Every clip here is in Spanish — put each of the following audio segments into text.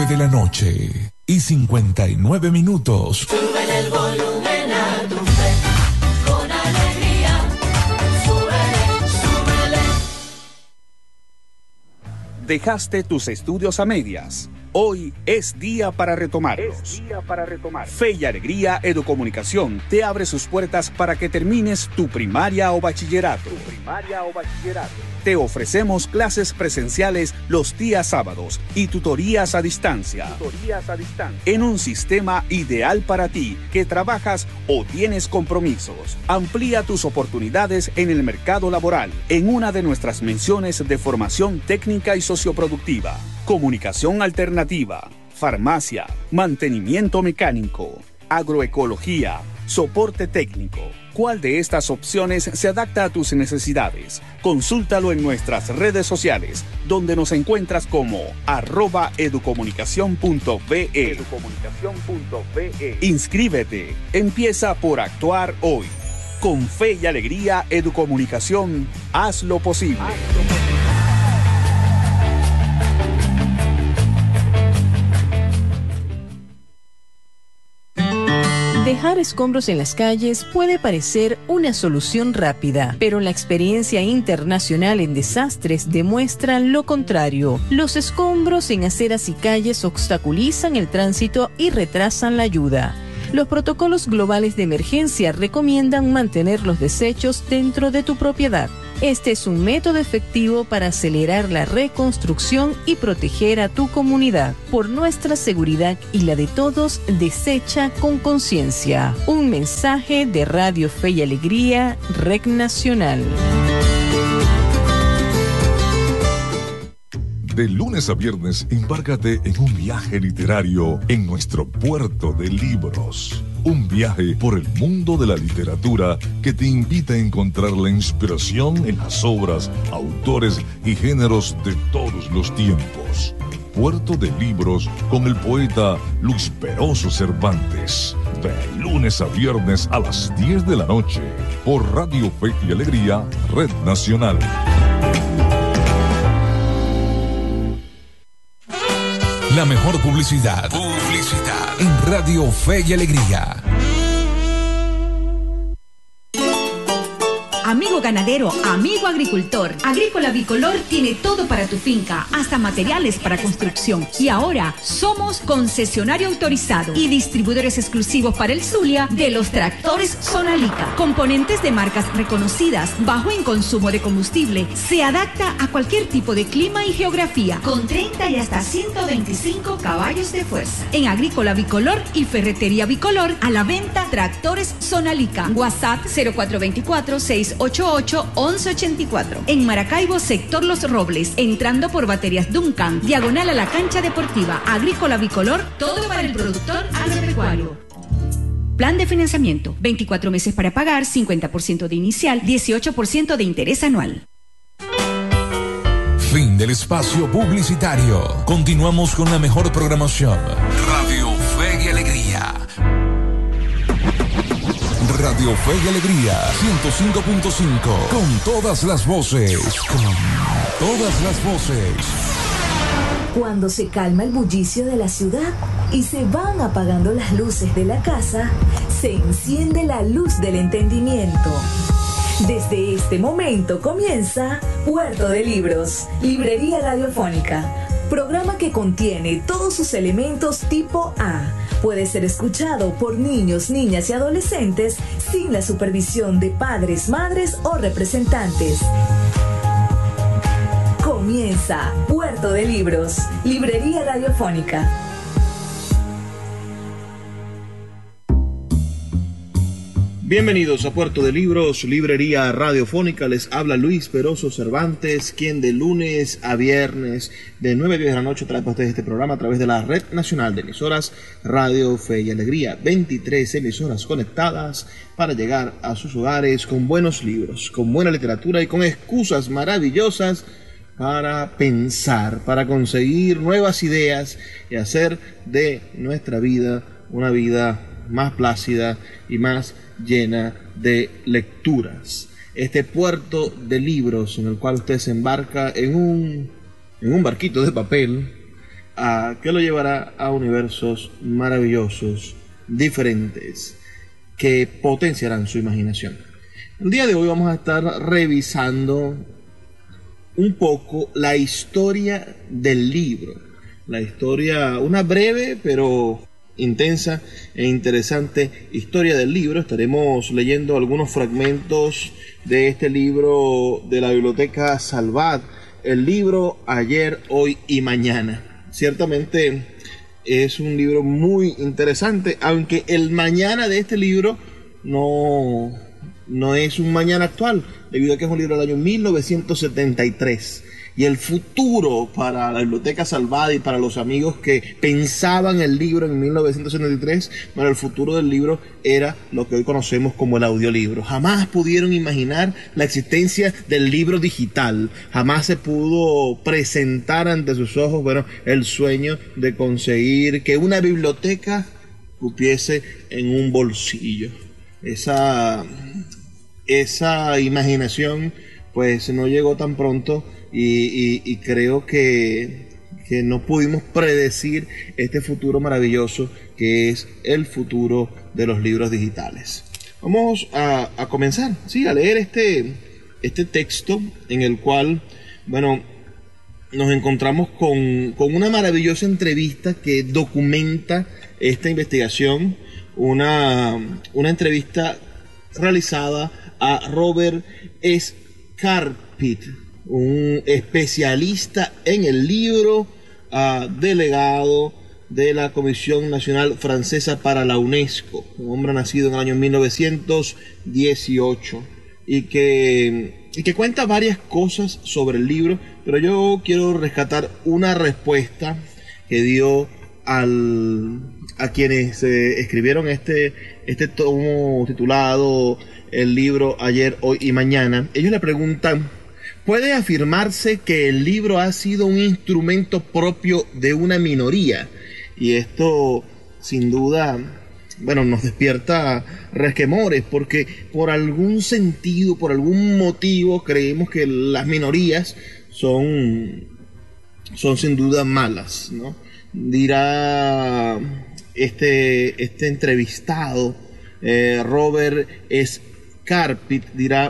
9:59. Súbele el volumen a tu fe, con alegría. Súbele, súbele. Dejaste tus estudios a medias. Hoy es día para retomarlos. Fe y Alegría Educomunicación te abre sus puertas para que termines tu primaria o bachillerato. Te ofrecemos clases presenciales los días sábados y tutorías a distancia. En un sistema ideal para ti que trabajas o tienes compromisos. Amplía tus oportunidades en el mercado laboral en una de nuestras menciones de formación técnica y socioproductiva. Comunicación alternativa, farmacia, mantenimiento mecánico, agroecología, soporte técnico. ¿Cuál de estas opciones se adapta a tus necesidades? Consúltalo en nuestras redes sociales, donde nos encuentras como @educomunicacion.be. Inscríbete. Empieza por actuar hoy. Con Fe y Alegría Educomunicación, haz lo posible. Dejar escombros en las calles puede parecer una solución rápida, pero la experiencia internacional en desastres demuestra lo contrario. Los escombros en aceras y calles obstaculizan el tránsito y retrasan la ayuda. Los protocolos globales de emergencia recomiendan mantener los desechos dentro de tu propiedad. Este es un método efectivo para acelerar la reconstrucción y proteger a tu comunidad. Por nuestra seguridad y la de todos, desecha con conciencia. Un mensaje de Radio Fe y Alegría, Red Nacional. De lunes a viernes, embárcate en un viaje literario en nuestro puerto de libros. Un viaje por el mundo de la literatura que te invita a encontrar la inspiración en las obras, autores y géneros de todos los tiempos. Puerto de Libros con el poeta Luis Peroso Cervantes. De lunes a viernes a las 10 de la noche por Radio Fe y Alegría, Red Nacional. La mejor publicidad. En Radio Fe y Alegría. Amigo ganadero, amigo agricultor, Agrícola Bicolor tiene todo para tu finca, hasta materiales para construcción. Y ahora somos concesionario autorizado y distribuidores exclusivos para el Zulia de los tractores Sonalica. Componentes de marcas reconocidas, bajo en consumo de combustible, se adapta a cualquier tipo de clima y geografía, con 30 y hasta 125 caballos de fuerza. En Agrícola Bicolor y Ferretería Bicolor, a la venta tractores Sonalica. WhatsApp 0424-688-1184. En Maracaibo, sector Los Robles, entrando por Baterías Duncan, diagonal a la cancha deportiva. Agrícola Bicolor, todo para el productor agropecuario. Plan de financiamiento, 24 meses para pagar, 50% de inicial, 18% de interés anual. Fin del espacio publicitario. Continuamos con la mejor programación. Radio Fe y Alegría. Radio Fe y Alegría 105.5. Con todas las voces. Cuando se calma el bullicio de la ciudad y se van apagando las luces de la casa, se enciende la luz del entendimiento. Desde este momento comienza Puerto de Libros, librería radiofónica, programa que contiene todos sus elementos tipo A. Puede ser escuchado por niños, niñas y adolescentes sin la supervisión de padres, madres o representantes. Comienza Puerto de Libros, librería radiofónica. Bienvenidos a Puerto de Libros, librería radiofónica. Les habla Luis Peroso Cervantes, quien de lunes a viernes de 9 a 10 de la noche trae para ustedes este programa a través de la Red Nacional de Emisoras Radio Fe y Alegría. 23 emisoras conectadas para llegar a sus hogares con buenos libros, con buena literatura y con excusas maravillosas para pensar, para conseguir nuevas ideas y hacer de nuestra vida una vida más plácida y más llena de lecturas. Este puerto de libros en el cual usted se embarca en un barquito de papel que lo llevará a universos maravillosos, diferentes, que potenciarán su imaginación. El día de hoy vamos a estar revisando un poco la historia del libro. La historia, una breve pero intensa e interesante historia del libro. Estaremos leyendo algunos fragmentos de este libro de la Biblioteca Salvat, el libro Ayer, Hoy y Mañana. Ciertamente es un libro muy interesante, aunque el mañana de este libro no es un mañana actual, debido a que es un libro del año 1973. Y el futuro para la Biblioteca Salvat y para los amigos que pensaban el libro en 1973, bueno, el futuro del libro era lo que hoy conocemos como el audiolibro. Jamás pudieron imaginar la existencia del libro digital. Jamás se pudo presentar ante sus ojos, bueno, el sueño de conseguir que una biblioteca cupiese en un bolsillo. Esa imaginación pues no llegó tan pronto y creo que no pudimos predecir este futuro maravilloso que es el futuro de los libros digitales. Vamos a comenzar, sí, a leer este texto en el cual, bueno, nos encontramos con una maravillosa entrevista que documenta esta investigación, una entrevista realizada a Robert Scarpit, un especialista en el libro, delegado de la Comisión Nacional Francesa para la UNESCO, un hombre nacido en el año 1918 y que cuenta varias cosas sobre el libro, pero yo quiero rescatar una respuesta que dio a quienes escribieron este tomo titulado El libro Ayer, Hoy y Mañana. Ellos le preguntan: ¿puede afirmarse que el libro ha sido un instrumento propio de una minoría? Y esto, sin duda, bueno, nos despierta resquemores, porque por algún sentido, por algún motivo, creemos que las minorías son sin duda malas, ¿no? Dirá este entrevistado, Robert Scarpit, dirá: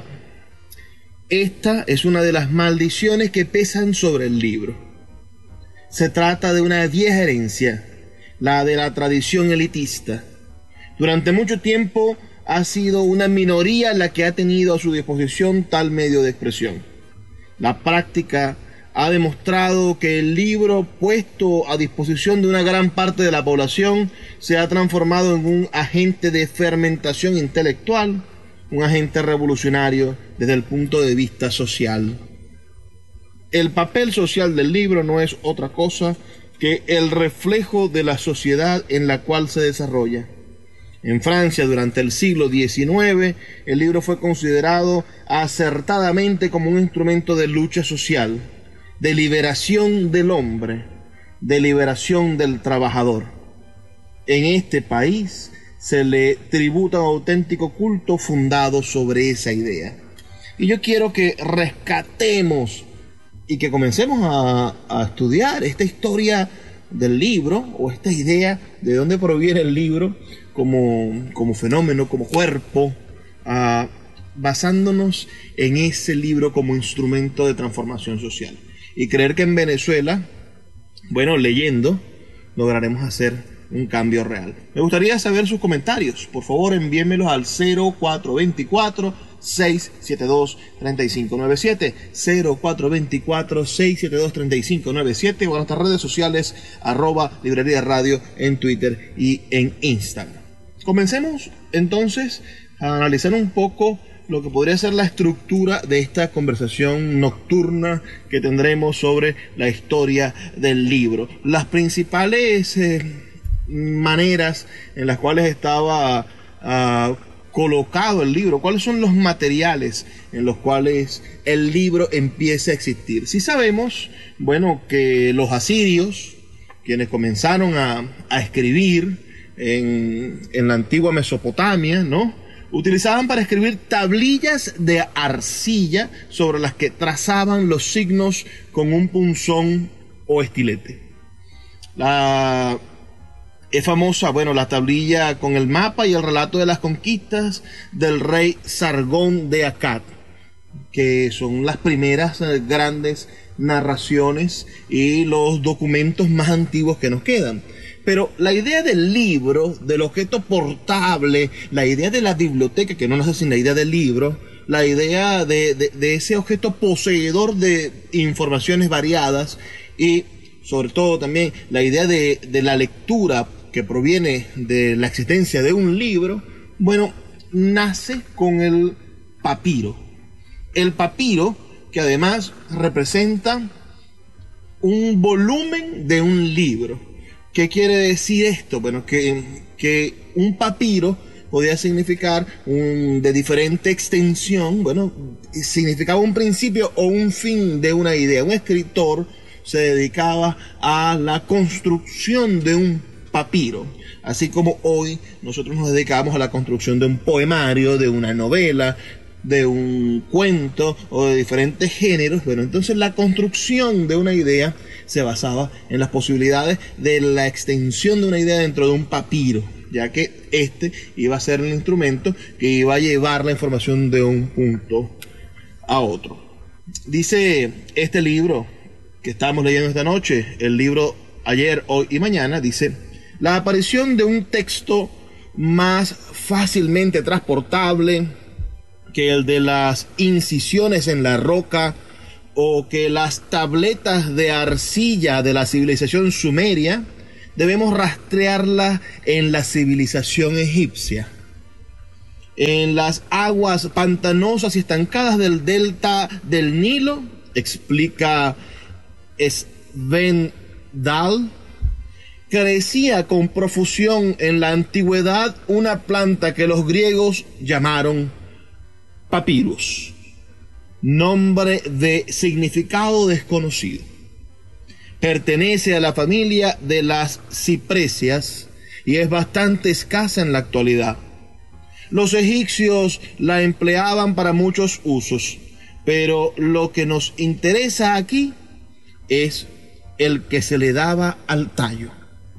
esta es una de las maldiciones que pesan sobre el libro. Se trata de una vieja herencia, la de la tradición elitista. Durante mucho tiempo ha sido una minoría la que ha tenido a su disposición tal medio de expresión. La práctica ha demostrado que el libro puesto a disposición de una gran parte de la población se ha transformado en un agente de fermentación intelectual, un agente revolucionario desde el punto de vista social. El papel social del libro no es otra cosa que el reflejo de la sociedad en la cual se desarrolla. En Francia, durante el siglo XIX, el libro fue considerado acertadamente como un instrumento de lucha social, de liberación del hombre, de liberación del trabajador. En este país se le tributa un auténtico culto fundado sobre esa idea. Y yo quiero que rescatemos y que comencemos a estudiar esta historia del libro, o esta idea de dónde proviene el libro como fenómeno, como cuerpo, basándonos en ese libro como instrumento de transformación social. Y creer que en Venezuela, bueno, leyendo, lograremos hacer un cambio real. Me gustaría saber sus comentarios. Por favor, envíenmelos al 0424-672-3597, 0424-672-3597, o a nuestras redes sociales, @Librería Radio en Twitter y en Instagram. Comencemos entonces a analizar un poco lo que podría ser la estructura de esta conversación nocturna que tendremos sobre la historia del libro. Las principales maneras en las cuales estaba colocado el libro, cuáles son los materiales en los cuales el libro empieza a existir. Si sabemos, bueno, que los asirios, quienes comenzaron a escribir en la antigua Mesopotamia, ¿no?, utilizaban para escribir tablillas de arcilla sobre las que trazaban los signos con un punzón o estilete. Es famosa, bueno, la tablilla con el mapa y el relato de las conquistas del rey Sargón de Akkad, que son las primeras grandes narraciones y los documentos más antiguos que nos quedan. Pero la idea del libro, del objeto portable, la idea de la biblioteca, que no nace sin la idea del libro, la idea de ese objeto poseedor de informaciones variadas y sobre todo también la idea de la lectura que proviene de la existencia de un libro, bueno, nace con el papiro. El papiro que además representa un volumen de un libro. ¿Qué quiere decir esto? Bueno, que un papiro podía significar de diferente extensión, bueno, significaba un principio o un fin de una idea. Un escritor se dedicaba a la construcción de un papiro, así como hoy nosotros nos dedicamos a la construcción de un poemario, de una novela, de un cuento o de diferentes géneros. Bueno, entonces la construcción de una idea se basaba en las posibilidades de la extensión de una idea dentro de un papiro, ya que este iba a ser el instrumento que iba a llevar la información de un punto a otro. Dice este libro que estamos leyendo esta noche, el libro Ayer, Hoy y Mañana, dice: la aparición de un texto más fácilmente transportable que el de las incisiones en la roca o que las tabletas de arcilla de la civilización sumeria, debemos rastrearla en la civilización egipcia. En las aguas pantanosas y estancadas del delta del Nilo, explica Sven Dahl, crecía con profusión en la antigüedad una planta que los griegos llamaron papyrus, nombre de significado desconocido. Pertenece a la familia de las cipresias y es bastante escasa en la actualidad. Los egipcios la empleaban para muchos usos, pero lo que nos interesa aquí es el que se le daba al tallo.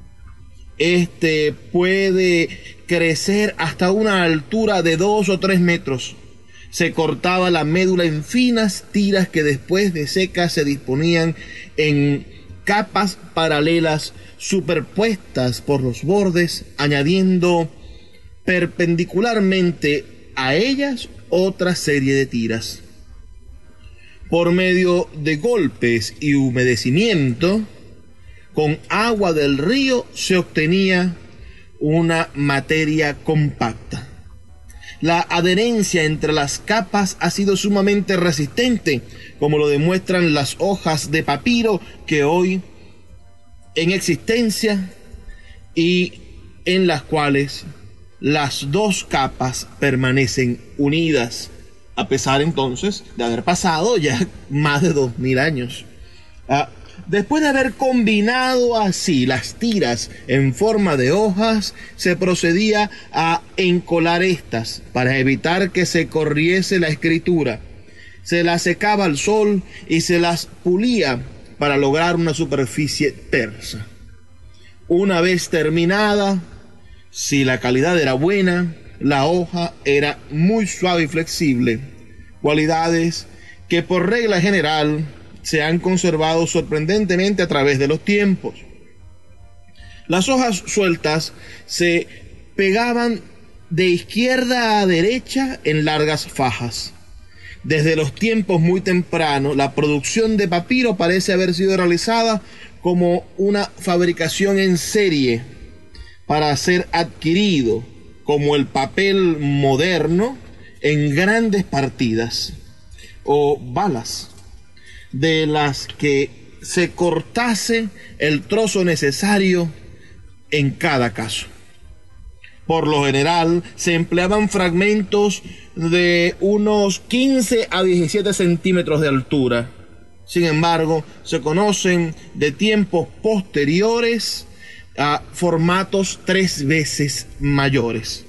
Este puede crecer hasta una altura de 2 o 3 metros. Se cortaba la médula en finas tiras que después de secas se disponían en capas paralelas superpuestas por los bordes, añadiendo perpendicularmente a ellas otra serie de tiras. Por medio de golpes y humedecimiento, con agua del río se obtenía una materia compacta. La adherencia entre las capas ha sido sumamente resistente, como lo demuestran las hojas de papiro que hoy en existencia y en las cuales las dos capas permanecen unidas, a pesar entonces de haber pasado ya más de 2000 años. Después de haber combinado así las tiras en forma de hojas, se procedía a encolar estas para evitar que se corriese la escritura. Se las secaba al sol y se las pulía para lograr una superficie tersa. Una vez terminada, si la calidad era buena, la hoja era muy suave y flexible, cualidades que por regla general se han conservado sorprendentemente a través de los tiempos. Las hojas sueltas se pegaban de izquierda a derecha en largas fajas. Desde los tiempos muy tempranos, la producción de papiro parece haber sido realizada como una fabricación en serie para ser adquirido, como el papel moderno, en grandes partidas o balas, de las que se cortase el trozo necesario en cada caso. Por lo general se empleaban fragmentos de unos 15 a 17 centímetros de altura. Sin embargo, se conocen de tiempos posteriores a formatos 3 veces mayores.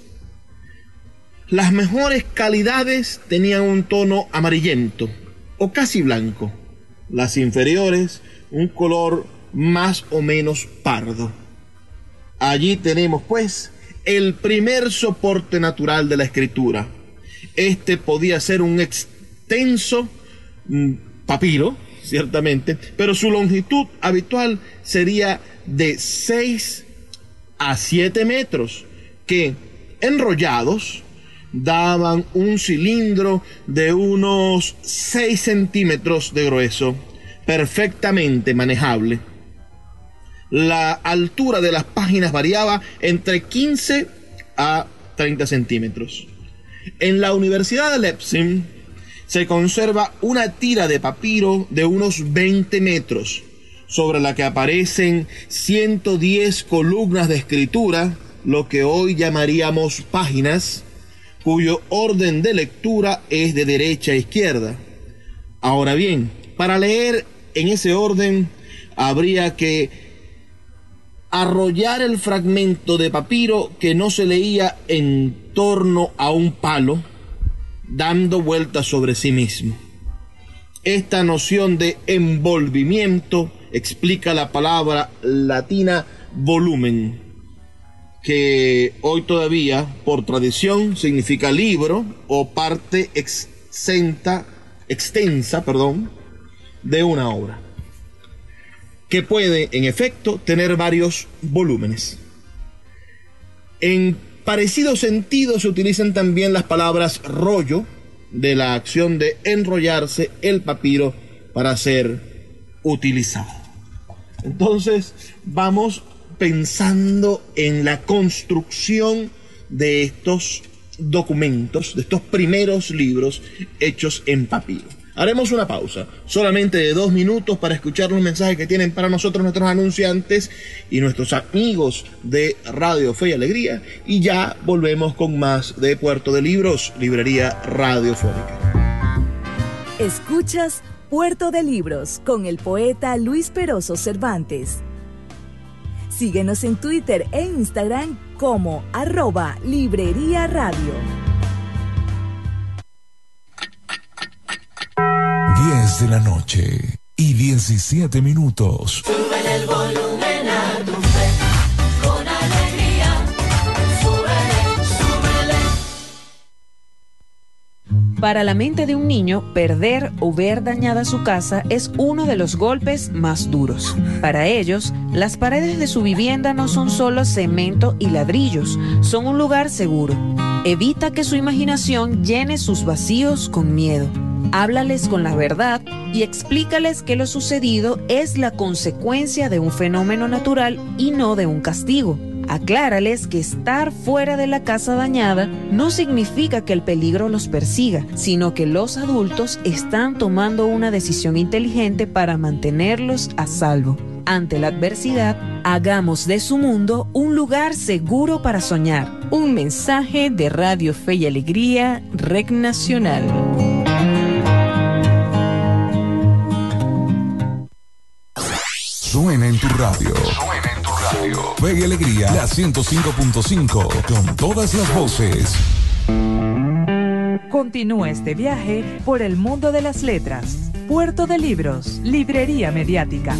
Las mejores calidades tenían un tono amarillento o casi blanco. Las inferiores, un color más o menos pardo. Allí tenemos pues el primer soporte natural de la escritura. Este podía ser un extenso papiro, ciertamente, pero su longitud habitual sería de 6 a 7 metros, que enrollados daban un cilindro de unos 6 centímetros de grueso, perfectamente manejable. La altura de las páginas variaba entre 15 a 30 centímetros. En la Universidad de Leipzig se conserva una tira de papiro de unos 20 metros, sobre la que aparecen 110 columnas de escritura, lo que hoy llamaríamos páginas, cuyo orden de lectura es de derecha a izquierda. Ahora bien, para leer en ese orden habría que arrollar el fragmento de papiro que no se leía en torno a un palo, dando vueltas sobre sí mismo. Esta noción de envolvimiento explica la palabra latina volumen, que hoy todavía, por tradición, significa libro o parte extensa, de una obra, que puede, en efecto, tener varios volúmenes. En parecido sentido se utilizan también las palabras rollo, de la acción de enrollarse el papiro para ser utilizado. Entonces, vamos pensando en la construcción de estos documentos, de estos primeros libros hechos en papiro. Haremos una pausa, solamente de 2 minutos, para escuchar los mensajes que tienen para nosotros nuestros anunciantes y nuestros amigos de Radio Fe y Alegría, y ya volvemos con más de Puerto de Libros, Librería Radiofónica. Escuchas Puerto de Libros con el poeta Luis Peroso Cervantes. Síguenos en Twitter e Instagram como @Librería Radio. 10 de la noche y 17 minutos. Súbele el volumen a tu fe, con alegría. Súbele, súbele. Para la mente de un niño, perder o ver dañada su casa es uno de los golpes más duros. Para ellos, las paredes de su vivienda no son solo cemento y ladrillos, son un lugar seguro. Evita que su imaginación llene sus vacíos con miedo. Háblales con la verdad y explícales que lo sucedido es la consecuencia de un fenómeno natural y no de un castigo. Aclárales que estar fuera de la casa dañada no significa que el peligro los persiga, sino que los adultos están tomando una decisión inteligente para mantenerlos a salvo. Ante la adversidad, hagamos de su mundo un lugar seguro para soñar. Un mensaje de Radio Fe y Alegría, Rec Nacional. Suena en tu radio. Fe y Alegría, la 105.5, con todas las voces. Continúa este viaje por el mundo de las letras. Puerto de Libros, Librería Mediática.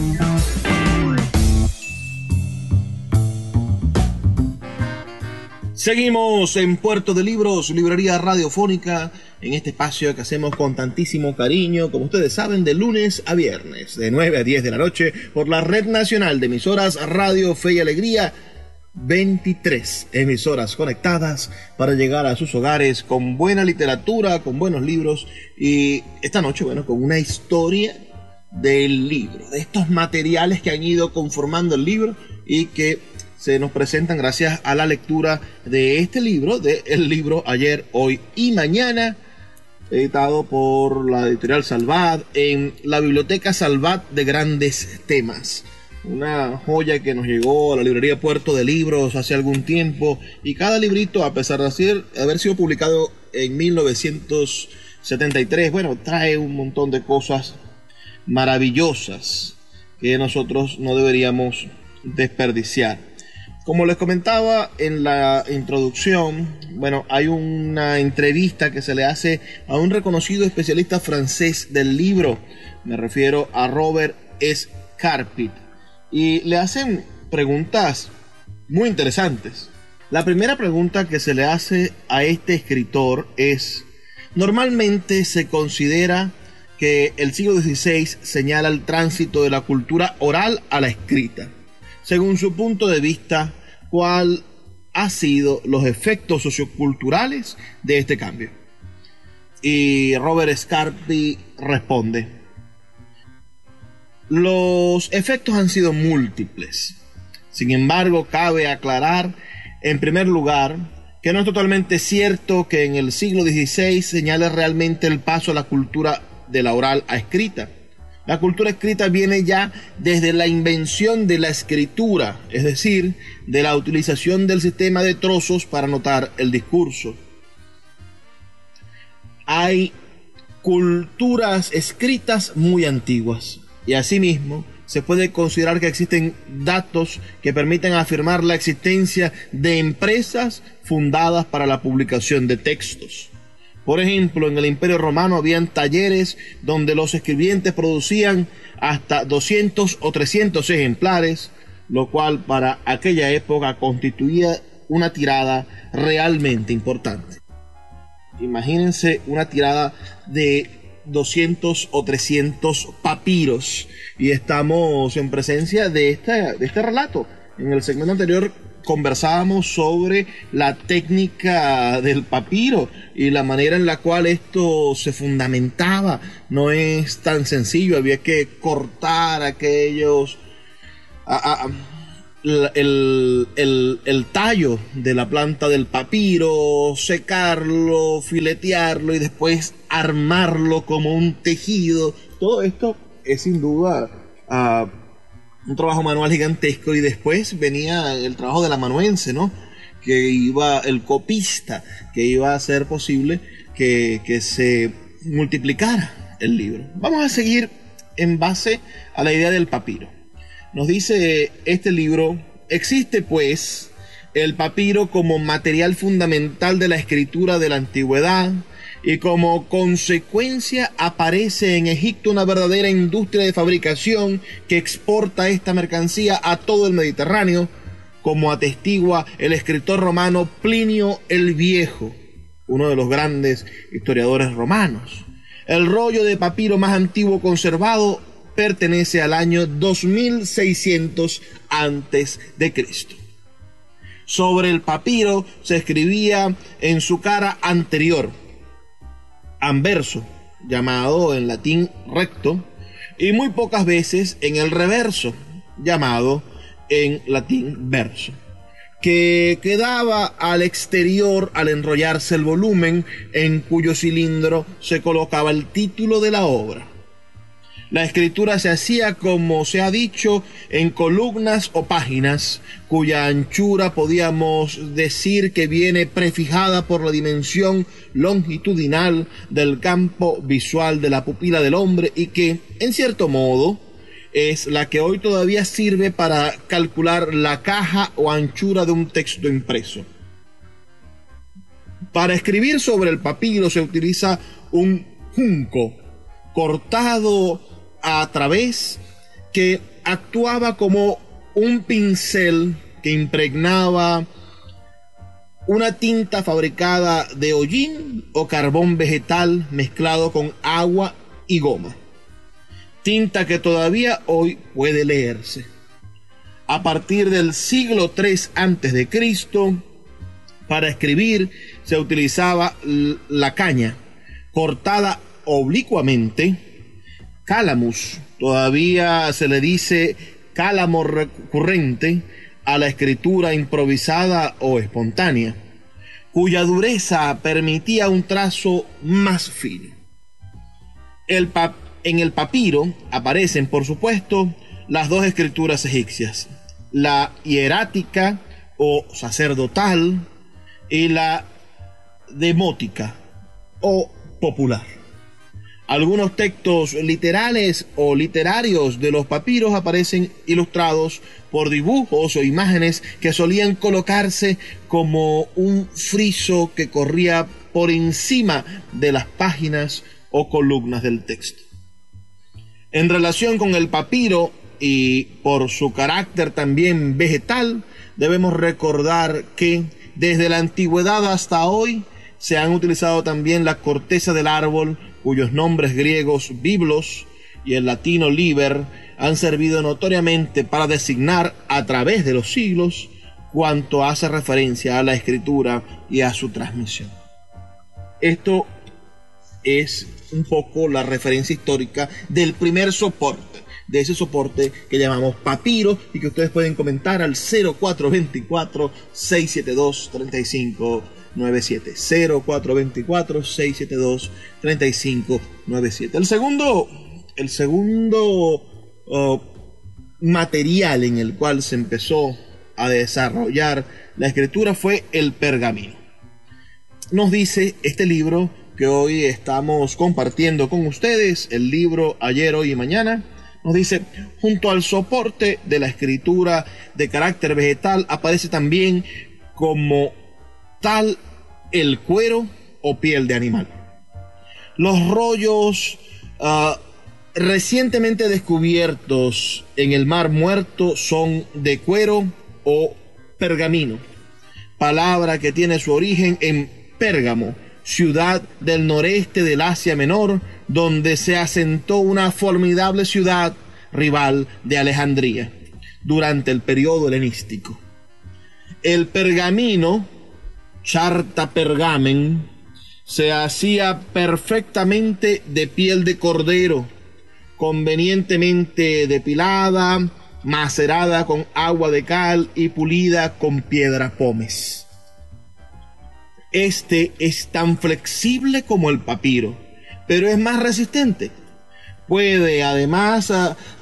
Seguimos en Puerto de Libros, Librería Radiofónica, en este espacio que hacemos con tantísimo cariño, como ustedes saben, de lunes a viernes, de 9 a 10 de la noche, por la Red Nacional de Emisoras Radio Fe y Alegría. 23 emisoras conectadas para llegar a sus hogares con buena literatura, con buenos libros, y esta noche, bueno, con una historia del libro, de estos materiales que han ido conformando el libro y que se nos presentan gracias a la lectura de este libro, de El Libro Ayer, Hoy y Mañana, editado por la editorial Salvat en la Biblioteca Salvat de Grandes Temas. Una joya que nos llegó a la librería Puerto de Libros hace algún tiempo, y cada librito, a pesar de haber sido publicado en 1973, bueno, trae un montón de cosas maravillosas que nosotros no deberíamos desperdiciar. Como les comentaba en la introducción, bueno, hay una entrevista que se le hace a un reconocido especialista francés del libro. Me refiero a Robert Scarpit, y le hacen preguntas muy interesantes. La primera pregunta que se le hace a este escritor es: normalmente se considera que el siglo XVI señala el tránsito de la cultura oral a la escrita. Según su punto de vista, ¿cuál han sido los efectos socioculturales de este cambio? Y Robert Scarpi responde: los efectos han sido múltiples. Sin embargo, cabe aclarar, en primer lugar, que no es totalmente cierto que en el siglo XVI señale realmente el paso a la cultura de la oral a escrita. La cultura escrita viene ya desde la invención de la escritura, es decir, de la utilización del sistema de trozos para anotar el discurso. Hay culturas escritas muy antiguas y asimismo se puede considerar que existen datos que permiten afirmar la existencia de empresas fundadas para la publicación de textos. Por ejemplo, en el Imperio Romano habían talleres donde los escribientes producían hasta 200 o 300 ejemplares, lo cual para aquella época constituía una tirada realmente importante. Imagínense una tirada de 200 o 300 papiros, y estamos en presencia de este relato. En el segmento anterior conversábamos sobre la técnica del papiro y la manera en la cual esto se fundamentaba. No es tan sencillo, había que cortar aquellos el tallo de la planta del papiro, secarlo, filetearlo y después armarlo como un tejido. Todo esto es sin duda un trabajo manual gigantesco, y después venía el trabajo del amanuense, ¿no? Que iba, el copista, que iba a hacer posible que se multiplicara el libro. Vamos a seguir en base a la idea del papiro. Nos dice este libro: existe pues el papiro como material fundamental de la escritura de la antigüedad, y como consecuencia aparece en Egipto una verdadera industria de fabricación que exporta esta mercancía a todo el Mediterráneo, como atestigua el escritor romano Plinio el Viejo, uno de los grandes historiadores romanos. El rollo de papiro más antiguo conservado pertenece al año 2600 antes de Cristo. Sobre el papiro se escribía en su cara anterior anverso, llamado en latín recto, y muy pocas veces en el reverso, llamado en latín verso, que quedaba al exterior al enrollarse el volumen, en cuyo cilindro se colocaba el título de la obra. La escritura se hacía, como se ha dicho, en columnas o páginas, cuya anchura podíamos decir que viene prefijada por la dimensión longitudinal del campo visual de la pupila del hombre, y que, en cierto modo, es la que hoy todavía sirve para calcular la caja o anchura de un texto impreso. Para escribir sobre el papiro se utiliza un junco cortado a través, que actuaba como un pincel que impregnaba una tinta fabricada de hollín o carbón vegetal mezclado con agua y goma, tinta que todavía hoy puede leerse. A partir del siglo III a.C., para escribir se utilizaba la caña cortada oblicuamente, calamus. Todavía se le dice cálamo recurrente a la escritura improvisada o espontánea, cuya dureza permitía un trazo más fino. En el papiro aparecen, por supuesto, las dos escrituras egipcias, la hierática o sacerdotal y la demótica o popular. Algunos textos literales o literarios de los papiros aparecen ilustrados por dibujos o imágenes que solían colocarse como un friso que corría por encima de las páginas o columnas del texto. En relación con el papiro, y por su carácter también vegetal, debemos recordar que desde la antigüedad hasta hoy se han utilizado también la corteza del árbol, cuyos nombres griegos biblos y el latino liber han servido notoriamente para designar a través de los siglos cuanto hace referencia a la escritura y a su transmisión. Esto es un poco la referencia histórica del primer soporte, de ese soporte que llamamos papiro y que ustedes pueden comentar al 0424-672-3597. 0424-672-3597. El segundo material en el cual se empezó a desarrollar la escritura fue el pergamino. Nos dice este libro que hoy estamos compartiendo con ustedes, el libro Ayer, Hoy y Mañana, nos dice: junto al soporte de la escritura de carácter vegetal aparece también como tal el cuero o piel de animal. Los rollos recientemente descubiertos en el Mar Muerto son de cuero o pergamino, palabra que tiene su origen en Pérgamo, ciudad del noreste del Asia Menor, donde se asentó una formidable ciudad rival de Alejandría durante el periodo helenístico. El pergamino, charta pergamen, se hacía perfectamente de piel de cordero, convenientemente depilada, macerada con agua de cal y pulida con piedra pómez. Este es tan flexible como el papiro, pero es más resistente. Puede además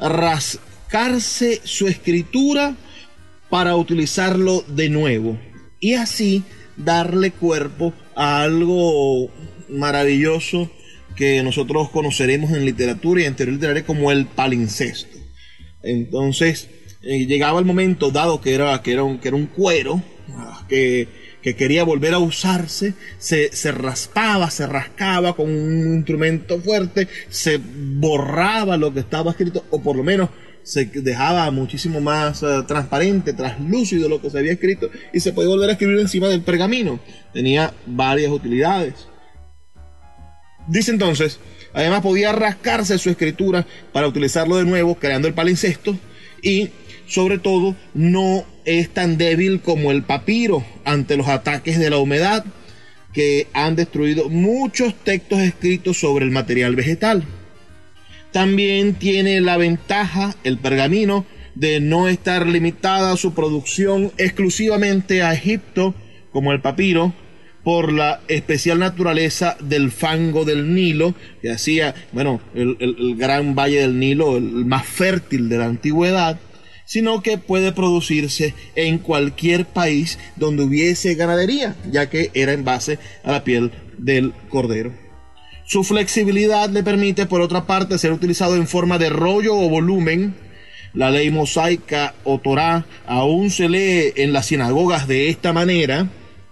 rascarse su escritura para utilizarlo de nuevo y así darle cuerpo a algo maravilloso que nosotros conoceremos en literatura y en teoría literaria como el palincesto. Entonces llegaba el momento, dado que era un cuero que quería volver a usarse, se raspaba, se rascaba con un instrumento fuerte, se borraba lo que estaba escrito, o por lo menos se dejaba muchísimo más transparente, traslúcido lo que se había escrito, y se podía volver a escribir encima del pergamino. Tenía varias utilidades. Dice entonces, además podía rascarse su escritura para utilizarlo de nuevo, creando el palincesto, y sobre todo no es tan débil como el papiro ante los ataques de la humedad, que han destruido muchos textos escritos sobre el material vegetal. También tiene la ventaja, el pergamino, de no estar limitada su producción exclusivamente a Egipto, como el papiro, por la especial naturaleza del fango del Nilo, que hacía, el gran valle del Nilo, el más fértil de la antigüedad, sino que puede producirse en cualquier país donde hubiese ganadería, ya que era en base a la piel del cordero. Su flexibilidad le permite, por otra parte, ser utilizado en forma de rollo o volumen. La ley mosaica o Torá aún se lee en las sinagogas de esta manera,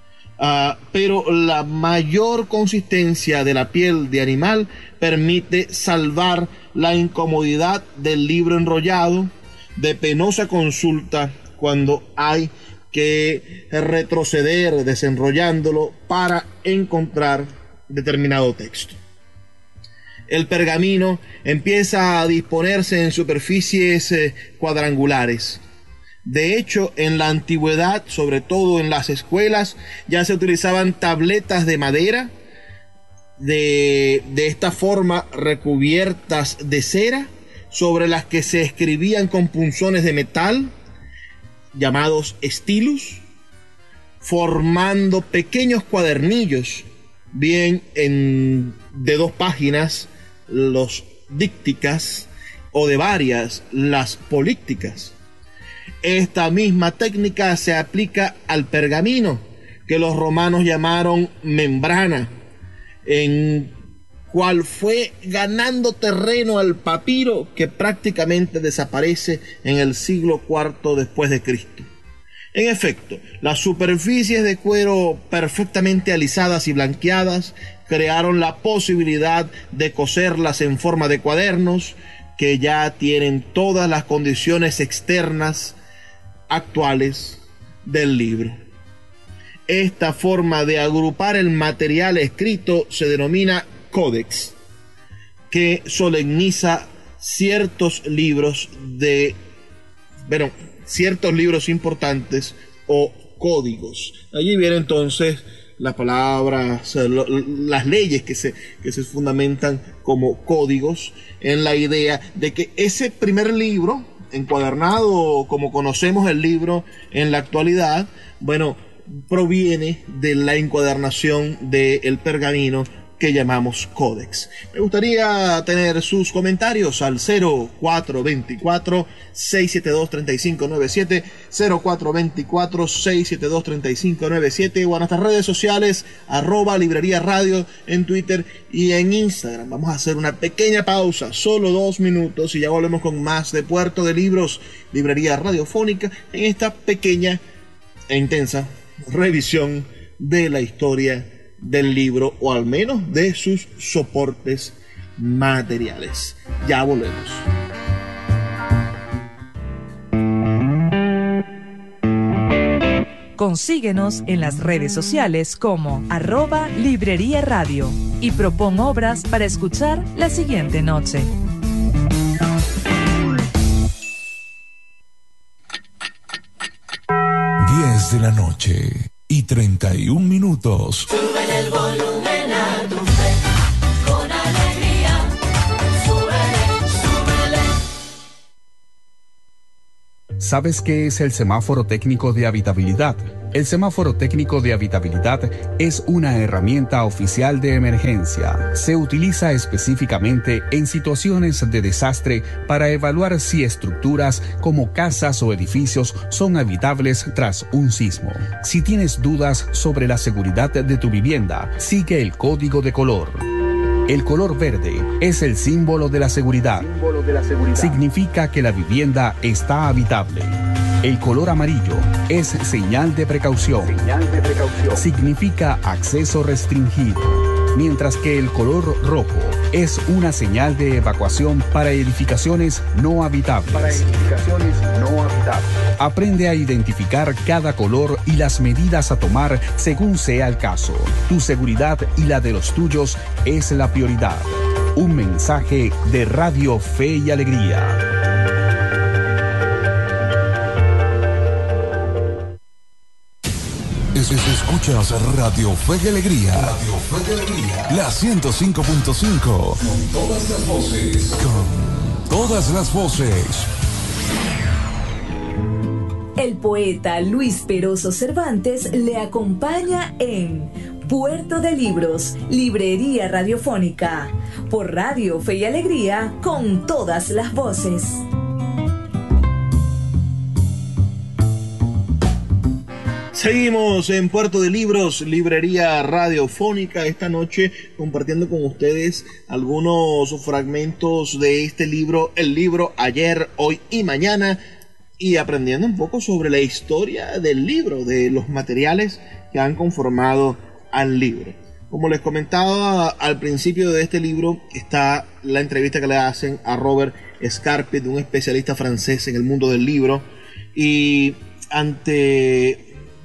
pero la mayor consistencia de la piel de animal permite salvar la incomodidad del libro enrollado, de penosa consulta cuando hay que retroceder desenrollándolo para encontrar determinado texto. El pergamino empieza a disponerse en superficies cuadrangulares. De hecho, en la antigüedad, sobre todo en las escuelas, ya se utilizaban tabletas de madera de esta forma, recubiertas de cera, sobre las que se escribían con punzones de metal, llamados stylus, formando pequeños cuadernillos, bien de 2 páginas, los dícticas, o de varias, las polícticas. Esta misma técnica se aplica al pergamino, que los romanos llamaron membrana, en cual fue ganando terreno al papiro, que prácticamente desaparece en el siglo IV después de Cristo. En efecto, las superficies de cuero perfectamente alisadas y blanqueadas crearon la posibilidad de coserlas en forma de cuadernos, que ya tienen todas las condiciones externas actuales del libro. Esta forma de agrupar el material escrito se denomina códex, que solemniza ciertos libros importantes o códigos. Allí viene entonces las palabras, las leyes que se fundamentan como códigos, en la idea de que ese primer libro, encuadernado como conocemos el libro en la actualidad, bueno, proviene de la encuadernación del pergamino que llamamos códex. Me gustaría tener sus comentarios al 0424-672-3597, 0424-672-3597 o a nuestras redes sociales @Librería Radio en Twitter y en Instagram. Vamos a hacer una pequeña pausa, solo 2 minutos, y ya volvemos con más de Puerto de Libros, Librería Radiofónica, en esta pequeña e intensa revisión de la historia del libro, o al menos de sus soportes materiales. Ya volvemos. Consíguenos en las redes sociales como @Librería Radio y propon obras para escuchar la siguiente noche. 10 de la noche y 31 minutos. Sube el volumen a tu fe, con alegría, súbele. ¿Sabes qué es el semáforo técnico de habitabilidad? El semáforo técnico de habitabilidad es una herramienta oficial de emergencia. Se utiliza específicamente en situaciones de desastre para evaluar si estructuras como casas o edificios son habitables tras un sismo. Si tienes dudas sobre la seguridad de tu vivienda, sigue el código de color. El color verde es el símbolo de la seguridad. Significa que la vivienda está habitable. El color amarillo es señal de precaución. Significa acceso restringido. Mientras que el color rojo es una señal de evacuación para edificaciones no habitables. Aprende a identificar cada color y las medidas a tomar según sea el caso. Tu seguridad y la de los tuyos es la prioridad. Un mensaje de Radio Fe y Alegría. Escuchas Radio Fe y Alegría. Radio Fe y Alegría. La 105.5. Con todas las voces. Con todas las voces. El poeta Luis Peroso Cervantes le acompaña en Puerto de Libros, Librería Radiofónica, por Radio Fe y Alegría, con todas las voces. Seguimos en Puerto de Libros, Librería Radiofónica, esta noche compartiendo con ustedes algunos fragmentos de este libro, el libro Ayer, Hoy y Mañana, y aprendiendo un poco sobre la historia del libro, de los materiales que han conformado al libro. Como les comentaba al principio de este libro, está la entrevista que le hacen a Robert Scarpet, un especialista francés en el mundo del libro, y ante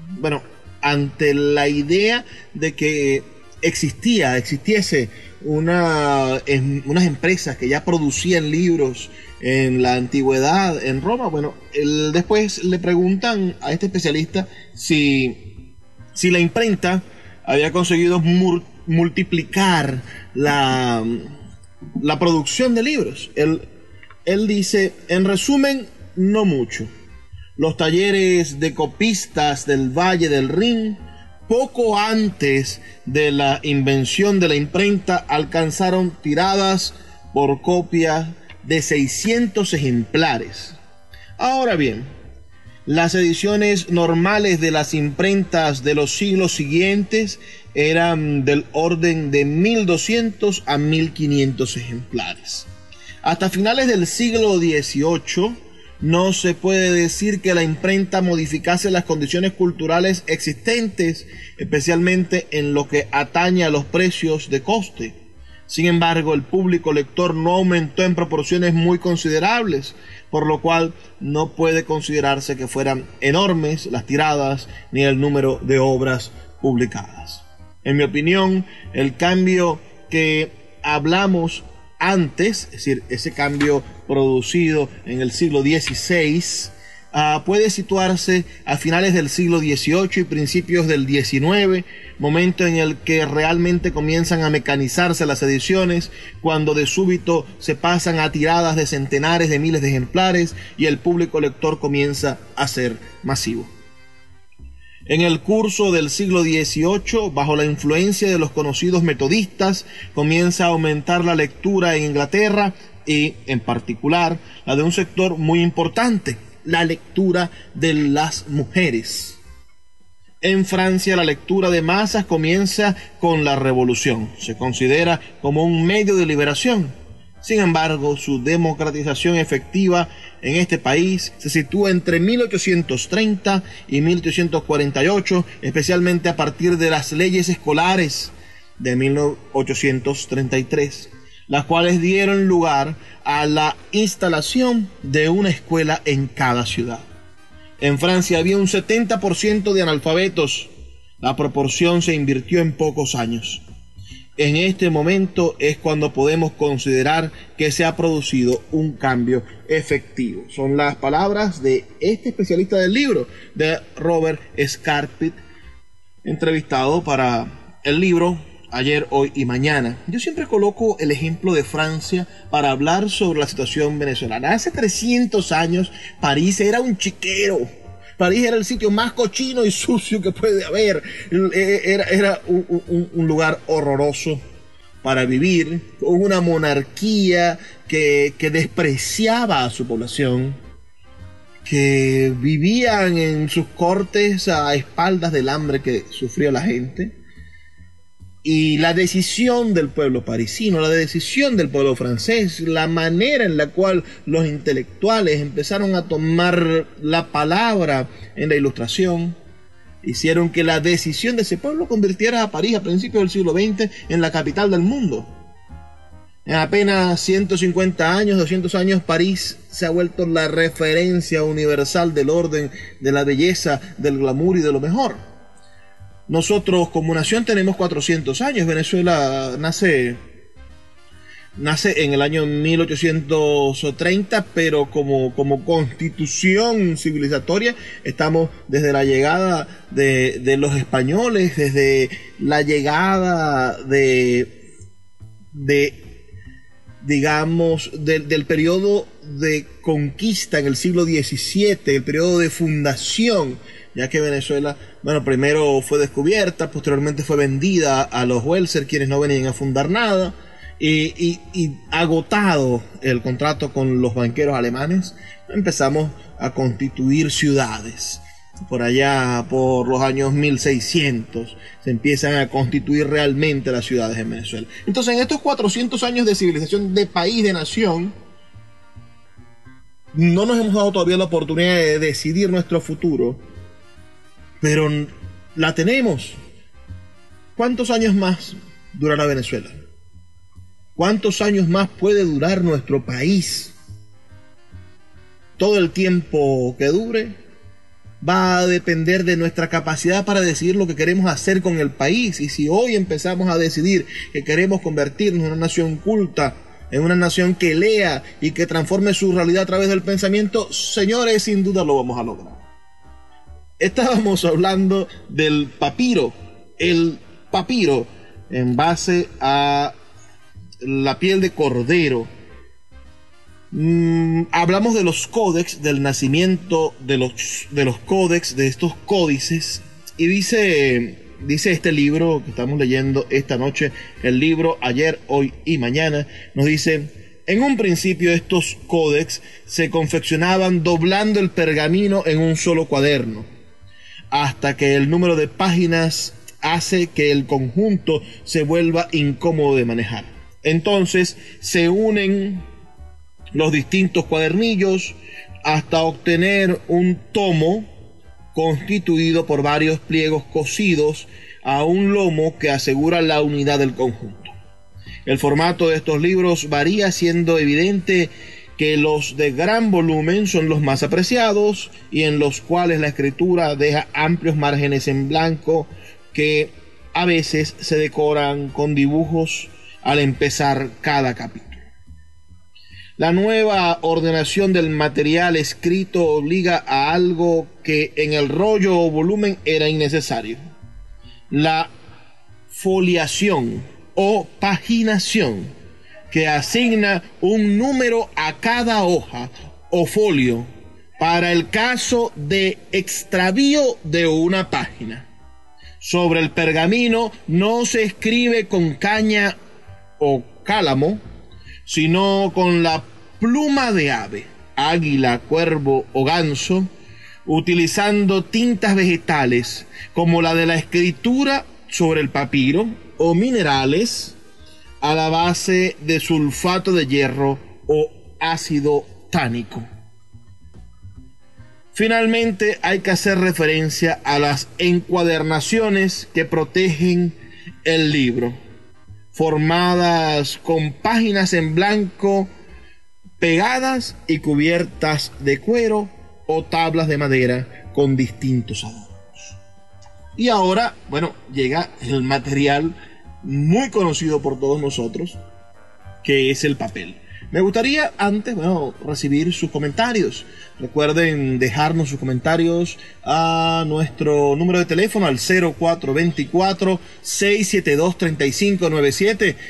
la idea de que existiese unas empresas que ya producían libros en la antigüedad en Roma, después le preguntan a este especialista si la imprenta había conseguido multiplicar la producción de libros. Él dice, en resumen, no mucho. Los talleres de copistas del Valle del Rin, poco antes de la invención de la imprenta, alcanzaron tiradas por copia de 600 ejemplares. Ahora bien, las ediciones normales de las imprentas de los siglos siguientes eran del orden de 1200 a 1500 ejemplares. Hasta finales del siglo XVIII, no se puede decir que la imprenta modificase las condiciones culturales existentes, especialmente en lo que atañe a los precios de coste. Sin embargo, el público lector no aumentó en proporciones muy considerables, por lo cual no puede considerarse que fueran enormes las tiradas ni el número de obras publicadas. En mi opinión, el cambio que hablamos antes, es decir, ese cambio producido en el siglo XVI, puede situarse a finales del siglo XVIII y principios del XIX, momento en el que realmente comienzan a mecanizarse las ediciones, cuando de súbito se pasan a tiradas de centenares de miles de ejemplares y el público lector comienza a ser masivo. En el curso del siglo XVIII, bajo la influencia de los conocidos metodistas, comienza a aumentar la lectura en Inglaterra y, en particular, la de un sector muy importante, la lectura de las mujeres. En Francia, la lectura de masas comienza con la Revolución. Se considera como un medio de liberación. Sin embargo, su democratización efectiva en este país se sitúa entre 1830 y 1848, especialmente a partir de las leyes escolares de 1833, las cuales dieron lugar a la instalación de una escuela en cada ciudad. En Francia había un 70% de analfabetos. La proporción se invirtió en pocos años. En este momento es cuando podemos considerar que se ha producido un cambio efectivo. Son las palabras de este especialista del libro, de Robert Scarpit, entrevistado para el libro Ayer, Hoy y Mañana. Yo siempre coloco el ejemplo de Francia para hablar sobre la situación venezolana. Hace 300 años París era un chiquero. París era el sitio más cochino y sucio que puede haber. Era un lugar horroroso para vivir, con una monarquía que despreciaba a su población, que vivían en sus cortes a espaldas del hambre que sufría la gente. Y la decisión del pueblo parisino, la decisión del pueblo francés, la manera en la cual los intelectuales empezaron a tomar la palabra en la Ilustración, hicieron que la decisión de ese pueblo convirtiera a París a principios del siglo XX en la capital del mundo. En apenas 150 años, 200 años, París se ha vuelto la referencia universal del orden, de la belleza, del glamour y de lo mejor. Nosotros como nación tenemos 400 años. Venezuela nace en el año 1830, pero como constitución civilizatoria estamos desde la llegada de los españoles, desde la llegada del periodo de conquista en el siglo XVII, el periodo de fundación, ya que Venezuela, primero fue descubierta, posteriormente fue vendida a los Welser, quienes no venían a fundar nada, y agotado el contrato con los banqueros alemanes, empezamos a constituir ciudades. Por allá, por los años 1600, se empiezan a constituir realmente las ciudades en Venezuela. Entonces, en estos 400 años de civilización, de país, de nación, no nos hemos dado todavía la oportunidad de decidir nuestro futuro, pero la tenemos. ¿Cuántos años más durará Venezuela? ¿Cuántos años más puede durar nuestro país? Todo el tiempo que dure va a depender de nuestra capacidad para decidir lo que queremos hacer con el país. Y si hoy empezamos a decidir que queremos convertirnos en una nación culta, en una nación que lea y que transforme su realidad a través del pensamiento, señores, sin duda lo vamos a lograr. Estábamos hablando del papiro. El papiro, en base a la piel de cordero. Hablamos de los códex, del nacimiento de los códex, de estos códices, y dice este libro que estamos leyendo esta noche, el libro Ayer, Hoy y Mañana, nos dice: en un principio estos códex se confeccionaban doblando el pergamino en un solo cuaderno, hasta que el número de páginas hace que el conjunto se vuelva incómodo de manejar. Entonces se unen los distintos cuadernillos hasta obtener un tomo constituido por varios pliegos cosidos a un lomo que asegura la unidad del conjunto. El formato de estos libros varía, siendo evidente que los de gran volumen son los más apreciados y en los cuales la escritura deja amplios márgenes en blanco que a veces se decoran con dibujos al empezar cada capítulo. La nueva ordenación del material escrito obliga a algo que en el rollo o volumen era innecesario: la foliación o paginación, que asigna un número a cada hoja o folio para el caso de extravío de una página. Sobre el pergamino no se escribe con caña o cálamo, sino con la pluma de ave, águila, cuervo o ganso, utilizando tintas vegetales como la de la escritura sobre el papiro, o minerales a la base de sulfato de hierro o ácido tánico. Finalmente, hay que hacer referencia a las encuadernaciones que protegen el libro, formadas con páginas en blanco pegadas y cubiertas de cuero o tablas de madera con distintos adornos. Y ahora, bueno, llega el material muy conocido por todos nosotros, que es el papel. Me gustaría antes, recibir sus comentarios. Recuerden dejarnos sus comentarios a nuestro número de teléfono al 0424-672-3597,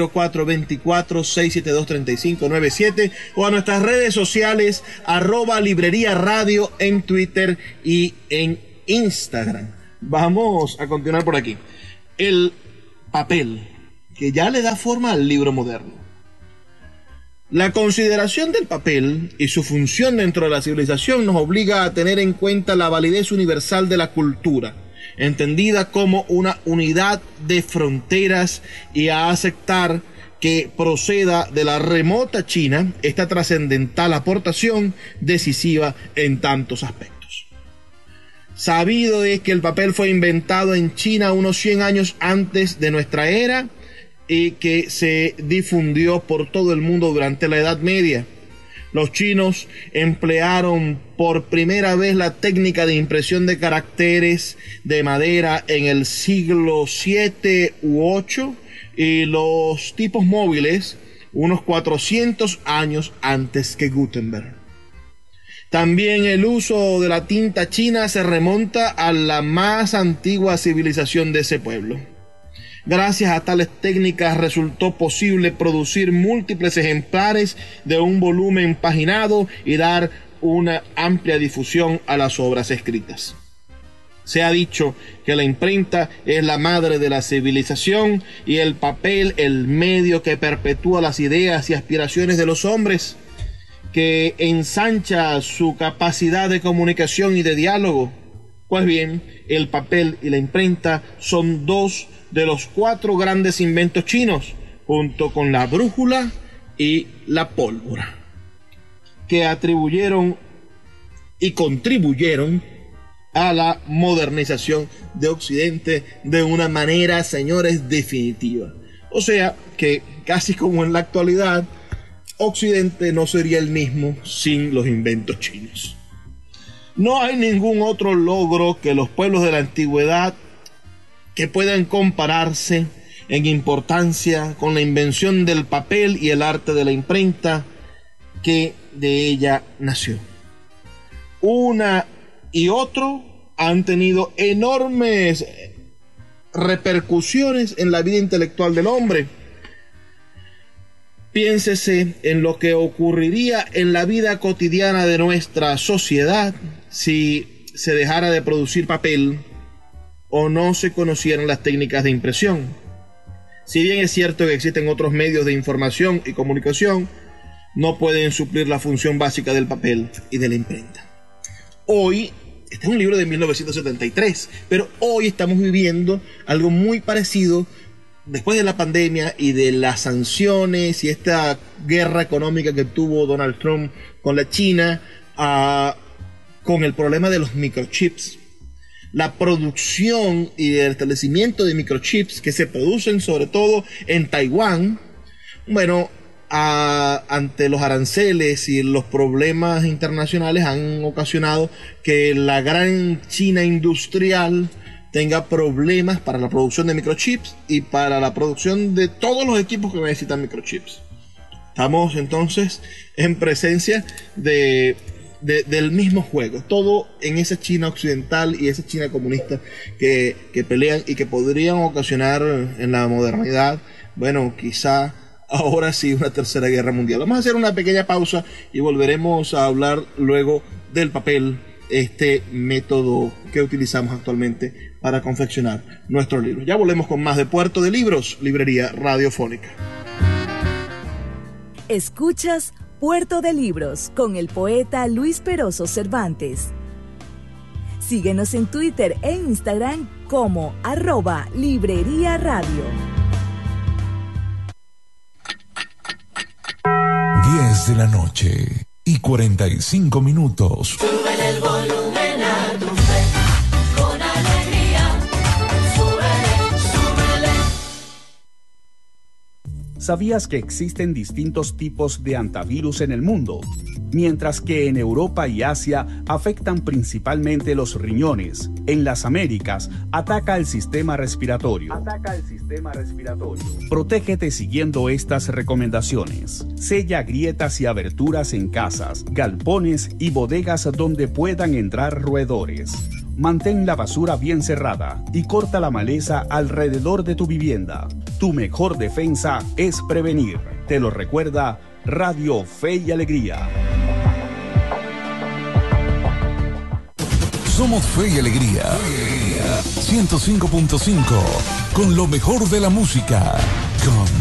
0424-672-3597, o a nuestras redes sociales @Librería Radio en Twitter y en Instagram. Vamos a continuar por aquí. El papel, que ya le da forma al libro moderno. La consideración del papel y su función dentro de la civilización nos obliga a tener en cuenta la validez universal de la cultura, entendida como una unidad de fronteras, y a aceptar que proceda de la remota China esta trascendental aportación decisiva en tantos aspectos. Sabido es que el papel fue inventado en China unos 100 años antes de nuestra era, y que se difundió por todo el mundo durante la Edad Media. Los chinos emplearon por primera vez la técnica de impresión de caracteres de madera en el siglo VII u VIII, y los tipos móviles unos 400 años antes que Gutenberg. También el uso de la tinta china se remonta a la más antigua civilización de ese pueblo. Gracias a tales técnicas resultó posible producir múltiples ejemplares de un volumen paginado y dar una amplia difusión a las obras escritas. Se ha dicho que la imprenta es la madre de la civilización y el papel el medio que perpetúa las ideas y aspiraciones de los hombres, que ensancha su capacidad de comunicación y de diálogo. Pues bien, el papel y la imprenta son dos de los 4 grandes inventos chinos, junto con la brújula y la pólvora, que atribuyeron y contribuyeron a la modernización de Occidente de una manera, señores, definitiva. O sea, que casi como en la actualidad, Occidente no sería el mismo sin los inventos chinos. No hay ningún otro logro que los pueblos de la antigüedad que puedan compararse en importancia con la invención del papel y el arte de la imprenta que de ella nació. Una y otro han tenido enormes repercusiones en la vida intelectual del hombre. Piénsese en lo que ocurriría en la vida cotidiana de nuestra sociedad si se dejara de producir papel o no se conocieran las técnicas de impresión. Si bien es cierto que existen otros medios de información y comunicación, no pueden suplir la función básica del papel y de la imprenta. Hoy, este es un libro de 1973, pero hoy estamos viviendo algo muy parecido después de la pandemia y de las sanciones y esta guerra económica que tuvo Donald Trump con la China, con el problema de los microchips. la producción y el establecimiento de microchips que se producen sobre todo en Taiwán, bueno, ante los aranceles y los problemas internacionales han ocasionado que la gran China industrial tenga problemas para la producción de microchips y para la producción de todos los equipos que necesitan microchips. Estamos entonces en presencia del mismo juego, todo en esa China occidental y esa China comunista que pelean y que podrían ocasionar en la modernidad, bueno, quizá ahora sí una tercera guerra mundial. Vamos a hacer una pequeña pausa y volveremos a hablar luego del papel, este método que utilizamos actualmente para confeccionar nuestros libros. Ya volvemos con más de Puerto de Libros, librería radiofónica. Escuchas Puerto de Libros con el poeta Luis Peroso Cervantes. Síguenos en Twitter e Instagram como @Librería Radio. 10 de la noche y 45 minutos. Súbele el volumen a tu fe, con alegría. Súbele, súbele. ¿Sabías que existen distintos tipos de antivirus en el mundo? Mientras que en Europa y Asia afectan principalmente los riñones, en las Américas ataca el sistema respiratorio. Protégete siguiendo estas recomendaciones. Sella grietas y aberturas en casas, galpones y bodegas donde puedan entrar roedores. Mantén la basura bien cerrada y corta la maleza alrededor de tu vivienda. Tu mejor defensa es prevenir. Te lo recuerda Radio Fe y Alegría. Somos Fe y Alegría. 105.5 con lo mejor de la música. Con